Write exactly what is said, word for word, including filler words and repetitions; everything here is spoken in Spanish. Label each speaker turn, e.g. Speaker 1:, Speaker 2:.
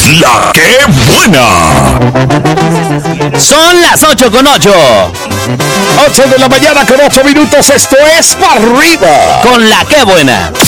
Speaker 1: La que buena.
Speaker 2: Son las ocho con ocho.
Speaker 1: ocho de la mañana con ocho minutos. Esto es para arriba.
Speaker 2: Con la que buena.